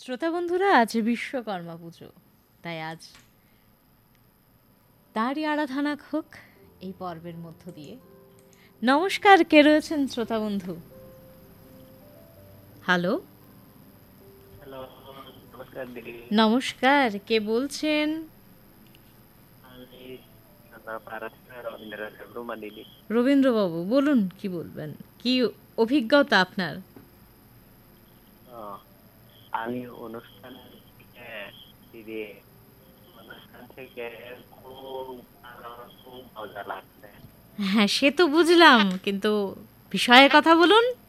শ্রোতা বন্ধুরা, আজ বিশ্বকর্মা পুজো, তাই আজ তারই আরাধনা হোক এই পর্বের মধ্য দিয়ে। নমস্কার, কে রয়েছেন শ্রোতা বন্ধু? হ্যালো, হ্যালো, নমস্কার দিদি। নমস্কার, কে বলছেন? আমি পাড়া থেকে রবীন্দ্র রুমা দিদি। রবীন্দ্রবাবু, বলুন কি বলবেন, কি অভিজ্ঞতা আপনার? ও, আমি অনুষ্ঠান থেকে দিদি, অনুষ্ঠান থেকে খুব ভালো, খুব মজা লাগছে। হ্যাঁ, সে তো বুঝলাম, কিন্তু বিষয়ের কথা বলুন।